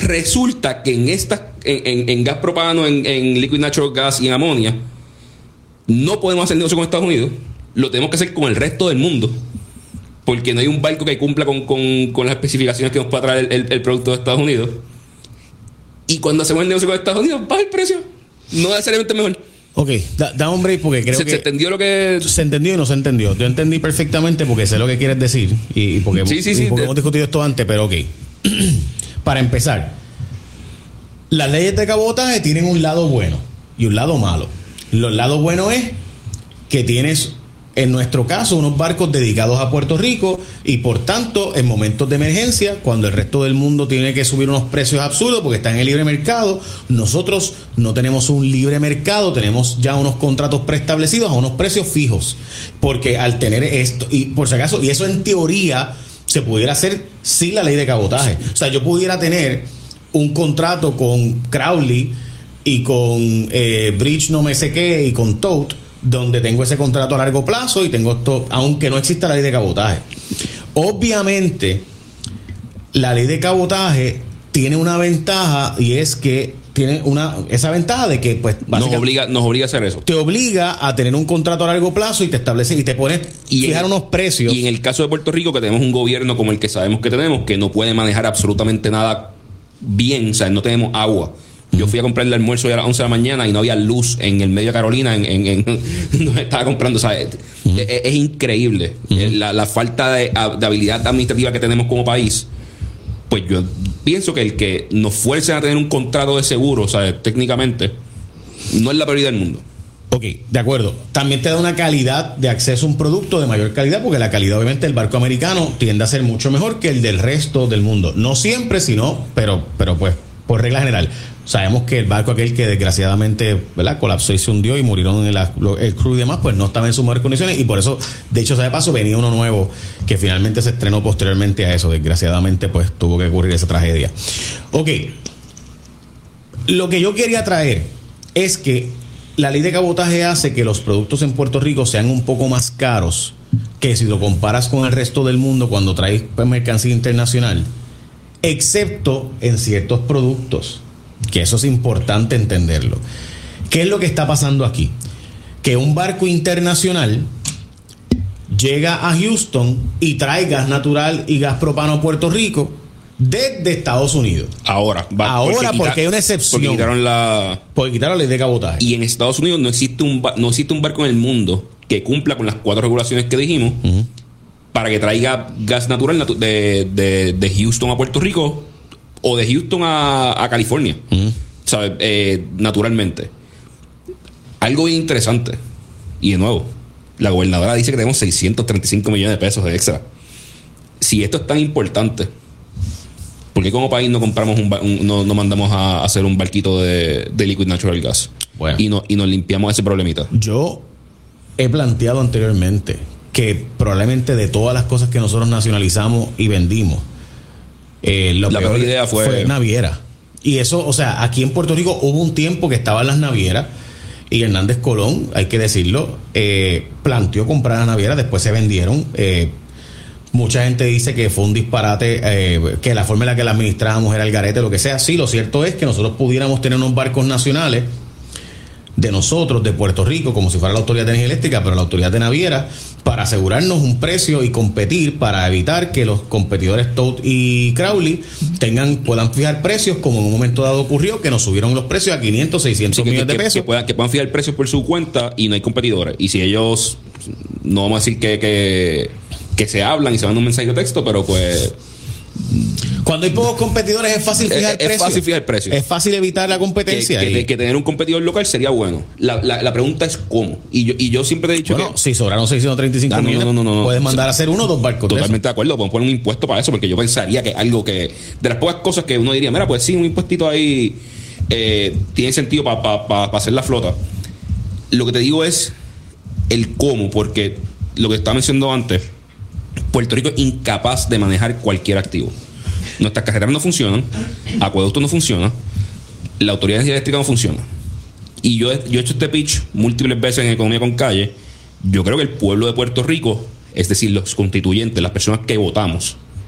Resulta que en gas propano, en liquid natural gas y en amonia, no podemos hacer negocio con Estados Unidos. Lo tenemos que hacer con el resto del mundo. Porque no hay un barco que cumpla con las especificaciones que nos pueda traer el producto de Estados Unidos. Y cuando hacemos el negocio con Estados Unidos, baja el precio. No necesariamente mejor. Ok, da un break porque creo que... ¿Se entendió lo que...? Se entendió y no se entendió. Yo entendí perfectamente porque sé lo que quieres decir. Y porque, sí, porque hemos discutido esto antes, pero ok. Para empezar, las leyes de cabotaje tienen un lado bueno y un lado malo. El lado bueno es que tienes, en nuestro caso, unos barcos dedicados a Puerto Rico y por tanto, en momentos de emergencia, cuando el resto del mundo tiene que subir unos precios absurdos porque está en el libre mercado, nosotros no tenemos un libre mercado, tenemos ya unos contratos preestablecidos a unos precios fijos. Porque al tener esto, y por si acaso, y eso en teoría se pudiera hacer sin la ley de cabotaje. O sea, yo pudiera tener un contrato con Crowley y con Bridge no me sé qué y con Tote, donde tengo ese contrato a largo plazo y tengo esto, aunque no exista la ley de cabotaje. Obviamente, la ley de cabotaje tiene una ventaja y es que tiene esa ventaja de que pues nos obliga a hacer eso. Te obliga a tener un contrato a largo plazo y te establece y te pones fijar unos precios. Y en el caso de Puerto Rico, que tenemos un gobierno como el que sabemos que tenemos, que no puede manejar absolutamente nada bien, o sea, no tenemos agua. Yo fui a comprar el almuerzo a las 11 de la mañana y no había luz en el medio de Carolina, no estaba comprando, o sea, es increíble la falta de habilidad administrativa que tenemos como país. Pues yo pienso que el que nos fuercen a tener un contrato de seguro, o sea, técnicamente, no es la prioridad del mundo. Ok, de acuerdo. También te da una calidad de acceso a un producto de mayor calidad, porque la calidad, obviamente, del barco americano tiende a ser mucho mejor que el del resto del mundo. No siempre, sino, pero pues, por regla general. Sabemos que el barco aquel que desgraciadamente, ¿verdad?, colapsó y se hundió y murieron el crew y demás, pues no estaba en sus mejores condiciones y por eso, de hecho, de paso, venía uno nuevo que finalmente se estrenó posteriormente a eso. Desgraciadamente, pues tuvo que ocurrir esa tragedia. Ok, lo que yo quería traer es que la ley de cabotaje hace que los productos en Puerto Rico sean un poco más caros que si lo comparas con el resto del mundo cuando traes mercancía internacional, excepto en ciertos productos. Que eso es importante entenderlo. ¿Qué es lo que está pasando aquí? Que un barco internacional llega a Houston y trae gas natural y gas propano a Puerto Rico desde Estados Unidos. Ahora porque hay una excepción. Porque quitaron la ley de cabotaje. Y en Estados Unidos no existe un barco en el mundo que cumpla con las 4 regulaciones que dijimos para que traiga gas natural de Houston a Puerto Rico o de Houston a California, ¿sabes? Naturalmente. Algo bien interesante. Y de nuevo, la gobernadora dice que tenemos 635 millones de pesos de extra. Si esto es tan importante, ¿por qué como país no compramos no mandamos a hacer un barquito de liquid natural gas? Bueno. Y nos limpiamos ese problemita. Yo he planteado anteriormente que probablemente de todas las cosas que nosotros nacionalizamos y vendimos, la peor idea fue naviera. Y eso, o sea, aquí en Puerto Rico hubo un tiempo que estaban las navieras y Hernández Colón, hay que decirlo, planteó comprar las navieras, después se vendieron. Mucha gente dice que fue un disparate, que la forma en la que la administrábamos era el garete, lo que sea. Sí, lo cierto es que nosotros pudiéramos tener unos barcos nacionales de nosotros, de Puerto Rico, como si fuera la Autoridad de Energía Eléctrica, pero la Autoridad de Naviera, para asegurarnos un precio y competir, para evitar que los competidores Tote y Crowley puedan fijar precios, como en un momento dado ocurrió, que nos subieron los precios a 500, 600 millones de pesos. Que puedan fijar precios por su cuenta y no hay competidores. Y si ellos, no vamos a decir que se hablan y se mandan un mensaje de texto, pero pues... Cuando hay pocos competidores es fácil fijar precios. Es fácil fijar precios. Es fácil evitar la competencia. Que tener un competidor local sería bueno. La pregunta es cómo. Y yo siempre te he dicho que... si sobraron 635 millones, no. Puedes mandar a hacer 1 o 2 barcos. Totalmente de acuerdo. Podemos poner un impuesto para eso, porque yo pensaría que algo que... De las pocas cosas que uno diría, mira, pues sí, un impuestito ahí tiene sentido para hacer la flota. Lo que te digo es el cómo, porque lo que estaba mencionando antes, Puerto Rico es incapaz de manejar cualquier activo. Nuestras carreteras no funcionan, acueductos no funciona, la Autoridad de Energía Eléctrica no funciona. Y yo he hecho este pitch múltiples veces en Economía con Calle. Yo creo que el pueblo de Puerto Rico, es decir, los constituyentes, las personas que votamos,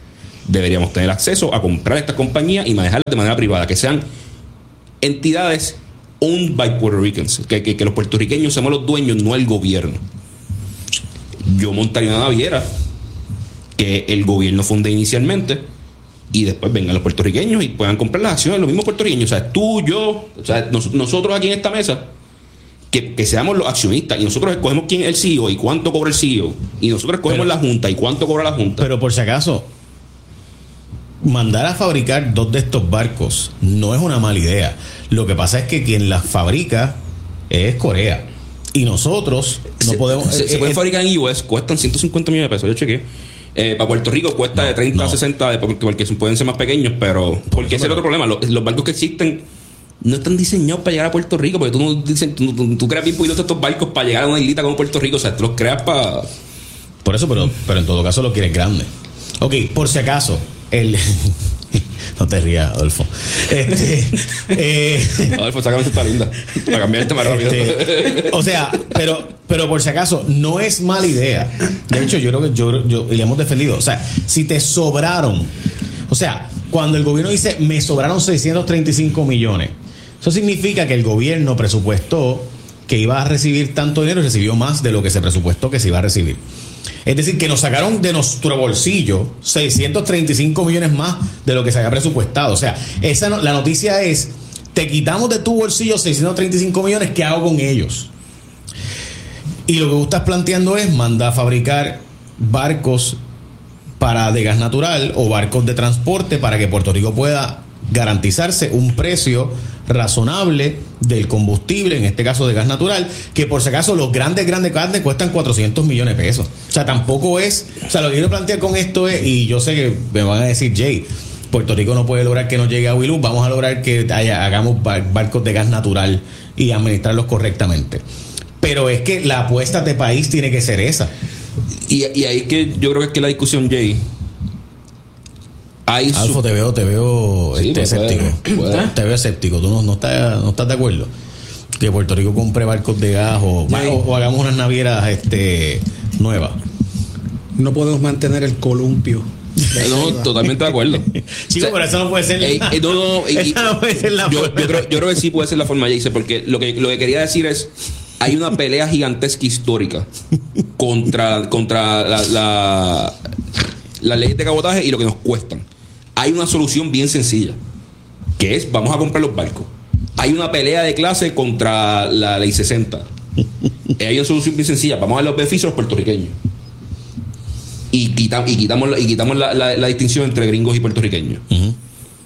deberíamos tener acceso a comprar estas compañías y manejarlas de manera privada, que sean entidades owned by Puerto Ricans, que los puertorriqueños seamos los dueños, no el gobierno. Yo montaría una naviera que el gobierno funde inicialmente y después vengan los puertorriqueños y puedan comprar las acciones de los mismos puertorriqueños. O sea, tú, yo, o sea, nosotros aquí en esta mesa, que seamos los accionistas y nosotros escogemos quién es el CEO y cuánto cobra el CEO, y nosotros escogemos la junta y cuánto cobra la junta. Pero por si acaso, mandar a fabricar 2 de estos barcos no es una mala idea. Lo que pasa es que quien las fabrica es Corea. Y nosotros no podemos... Se pueden fabricar en US, cuestan 150 millones de pesos. Yo chequeé. Para Puerto Rico cuesta de 30 a 60, porque pueden ser más pequeños, pero... Porque ese es el otro problema. Los barcos que existen no están diseñados para llegar a Puerto Rico, porque tú creas bien poquitos estos barcos para llegar a una islita como Puerto Rico. O sea, tú los creas para... Por eso, pero en todo caso lo quieres grande. Ok, por si acaso, no te rías, Adolfo. Adolfo, sácame esta linda. Para cambiar el tema rápido. O sea, pero por si acaso, no es mala idea. De hecho, yo creo que yo le hemos defendido. O sea, si te sobraron, o sea, cuando el gobierno dice me sobraron 635 millones, eso significa que el gobierno presupuestó que iba a recibir tanto dinero y recibió más de lo que se presupuestó que se iba a recibir. Es decir, que nos sacaron de nuestro bolsillo 635 millones más de lo que se había presupuestado. O sea, la noticia es, te quitamos de tu bolsillo 635 millones, ¿qué hago con ellos? Y lo que tú estás planteando es mandar a fabricar barcos de gas natural o barcos de transporte para que Puerto Rico pueda garantizarse un precio razonable del combustible, en este caso de gas natural, que por si acaso los grandes carnes cuestan 400 millones de pesos. O sea, tampoco es... O sea, lo que quiero plantear con esto es, y yo sé que me van a decir, Jay, Puerto Rico no puede lograr que nos llegue a Wilú, vamos a lograr que hagamos barcos de gas natural y administrarlos correctamente. Pero es que la apuesta de país tiene que ser esa. Y ahí es que yo creo que es que la discusión, Jay... Alfo, te veo sí, escéptico. Te veo escéptico. ¿Tú no estás de acuerdo? Que Puerto Rico compre barcos de gas o hagamos unas navieras nuevas. No podemos mantener el columpio. No, totalmente de acuerdo. Chicos, pero eso no puede ser. Esa no puede ser la forma. Yo creo que sí puede ser la forma, Jason, porque lo que quería decir es, hay una pelea gigantesca histórica contra las leyes de cabotaje y lo que nos cuestan. Hay una solución bien sencilla, que es vamos a comprar los barcos. Hay una pelea de clase contra la ley 60. Hay una solución bien sencilla, vamos a dar los beneficios a los puertorriqueños. Y quitamos la distinción entre gringos y puertorriqueños. Uh-huh.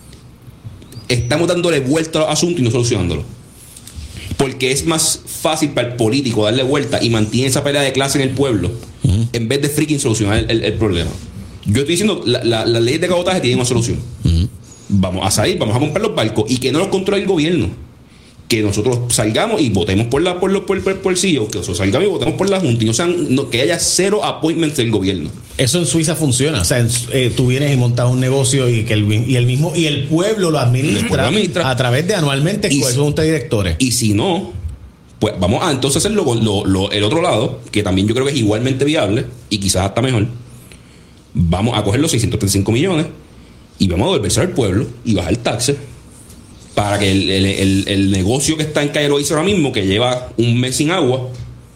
Estamos dándole vuelta al asunto y no solucionándolo. Porque es más fácil para el político darle vuelta y mantiene esa pelea de clase en el pueblo, uh-huh, en vez de freaking solucionar el problema. Yo estoy diciendo, la ley de cabotaje tiene una solución. Uh-huh. Vamos a salir, vamos a comprar los barcos y que no los controle el gobierno. Que nosotros salgamos y votemos por el CEO, que nosotros salgamos y votemos por la Junta y que haya 0 appointments del gobierno. Eso en Suiza funciona. O sea, tú vienes y montas un negocio y el pueblo lo administra a través de anualmente con su junta de directores. Y si no, pues vamos a entonces hacerlo con el otro lado, que también yo creo que es igualmente viable y quizás hasta mejor. Vamos a coger los 635 millones y vamos a devolverse al pueblo y bajar el taxe para que el negocio que está en Calle Loíza ahora mismo, que lleva un mes sin agua,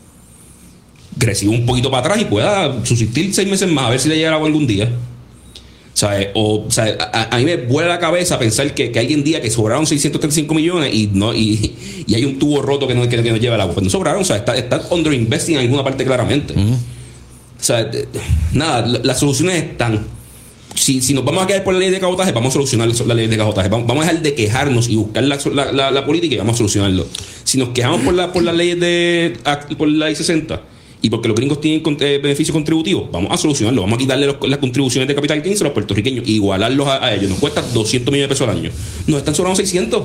reciba un poquito para atrás y pueda subsistir 6 meses más, a ver si le llega el agua algún día. ¿Sabes? A mí me vuela la cabeza pensar que alguien diga que sobraron 635 millones y hay un tubo roto que no lleva el agua. Pues no sobraron, o sea, está underinvesting en alguna parte claramente. Uh-huh. O sea, nada, las soluciones están. Si nos vamos a quedar por la ley de cabotaje, vamos a solucionar la ley de cabotaje. Vamos a dejar de quejarnos y buscar la política y vamos a solucionarlo. Si nos quejamos por la ley por la ley 60 y porque los gringos tienen beneficios contributivos, vamos a solucionarlo. Vamos a quitarle las contribuciones de capital 15 a los puertorriqueños y igualarlos a ellos. Nos cuesta 200 millones de pesos al año. Nos están sobrando 600.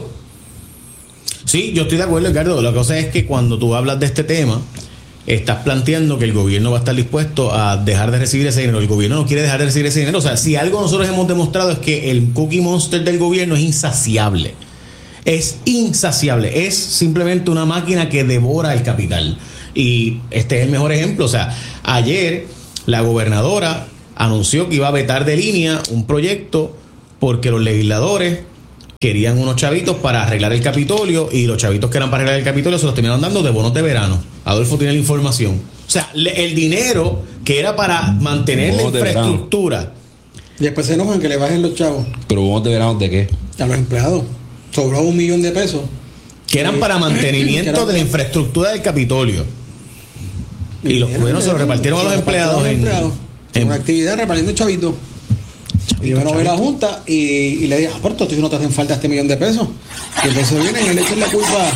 Sí, yo estoy de acuerdo, Ricardo. La cosa es que cuando tú hablas de este tema, estás planteando que el gobierno va a estar dispuesto a dejar de recibir ese dinero. El gobierno no quiere dejar de recibir ese dinero. O sea, si algo nosotros hemos demostrado es que el Cookie Monster del gobierno es insaciable. Es insaciable. Es simplemente una máquina que devora el capital. Y este es el mejor ejemplo. O sea, ayer la gobernadora anunció que iba a vetar de línea un proyecto porque los legisladores querían unos chavitos para arreglar el Capitolio y los chavitos que eran para arreglar el Capitolio se los terminaron dando de bonos de verano. Adolfo tiene la información. O sea, el dinero que era para mantener la infraestructura. Y después se enojan que le bajen los chavos. ¿Pero bonos de verano de qué? A los empleados. Sobró $1 millón de pesos. Que eran para mantenimiento de la infraestructura del Capitolio. Y los gobiernos se lo repartieron a los empleados en una actividad repartiendo chavitos. Y yo me voy a la Junta y le dije, por esto no te hacen falta $1 millón de pesos. Y entonces vienen y le echan la culpa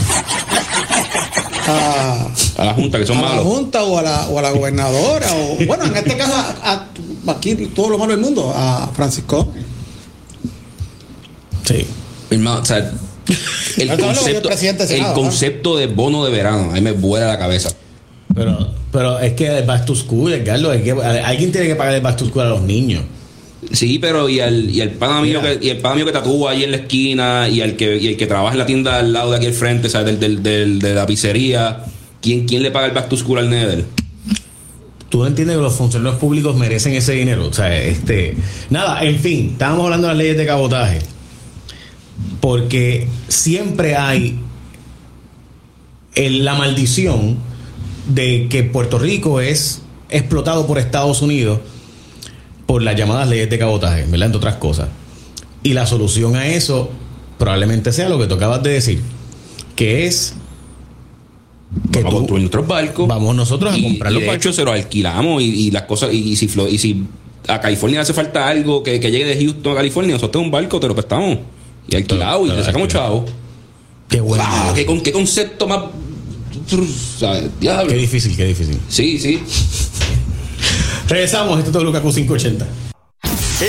a la Junta, que son malos. A la Junta o a la gobernadora. O, bueno, en este caso, aquí todo lo malo del mundo, a Francisco. Sí. Hermano, o sea, el concepto de bono de verano, ahí me vuela la cabeza. Pero es que el back to school, Carlos, alguien tiene que pagar el back to school a los niños. Sí, pero y el pana mío que tatúa ahí en la esquina y el que trabaja en la tienda al lado de aquí al frente, ¿sabes? De la pizzería, ¿quién le paga el back to school al nene? Tú no entiendes que los funcionarios públicos merecen ese dinero. O sea, nada, en fin, estábamos hablando de las leyes de cabotaje. Porque siempre hay la maldición de que Puerto Rico es explotado por Estados Unidos por las llamadas leyes de cabotaje, ¿verdad? Entre otras cosas. Y la solución a eso probablemente sea lo que tú acabas de decir, que es que vamos a construir nuestros barcos. Vamos nosotros a comprar los barcos. Se los alquilamos y las cosas. Y si a California hace falta algo que llegue de Houston a California, nosotros tenemos un barco, te lo prestamos. Y alquilado, y le sacamos chavos. Qué bueno. ¿Qué concepto más. ¿Sabes? Diablo. Qué difícil. Sí. Regresamos, esto es todo Lukaku 580.